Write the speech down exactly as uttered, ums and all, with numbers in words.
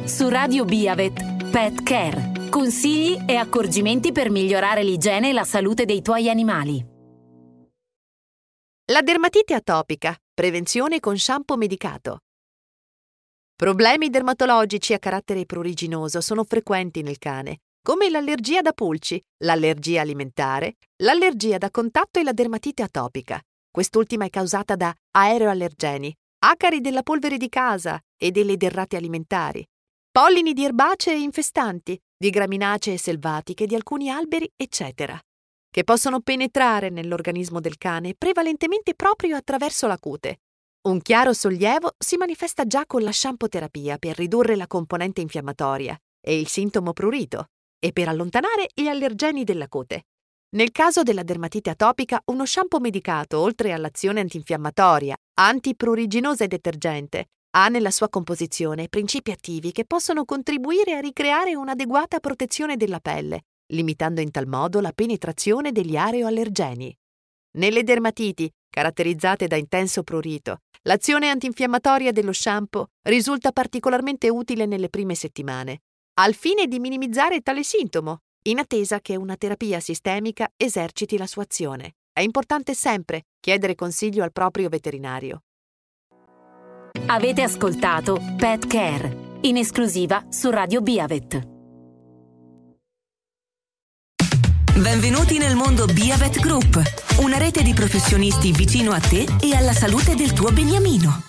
Su Radio Biavet, Pet Care. Consigli e accorgimenti per migliorare l'igiene e la salute dei tuoi animali. La dermatite atopica. Prevenzione con shampoo medicato. Problemi dermatologici a carattere pruriginoso sono frequenti nel cane, come l'allergia da pulci, l'allergia alimentare, l'allergia da contatto e la dermatite atopica. Quest'ultima è causata da aeroallergeni, acari della polvere di casa e delle derrate alimentari, pollini di erbacee infestanti, di graminacee selvatiche di alcuni alberi, eccetera, che possono penetrare nell'organismo del cane prevalentemente proprio attraverso la cute. Un chiaro sollievo si manifesta già con la shampooterapia per ridurre la componente infiammatoria e il sintomo prurito e per allontanare gli allergeni della cute. Nel caso della dermatite atopica, uno shampoo medicato, oltre all'azione antinfiammatoria, antipruriginosa e detergente, ha nella sua composizione principi attivi che possono contribuire a ricreare un'adeguata protezione della pelle, limitando in tal modo la penetrazione degli aeroallergeni. Nelle dermatiti, caratterizzate da intenso prurito, l'azione antinfiammatoria dello shampoo risulta particolarmente utile nelle prime settimane, al fine di minimizzare tale sintomo, in attesa che una terapia sistemica eserciti la sua azione. È importante sempre chiedere consiglio al proprio veterinario. Avete ascoltato Pet Care, in esclusiva su Radio Biavet. Benvenuti nel mondo Biavet Group, una rete di professionisti vicino a te e alla salute del tuo beniamino.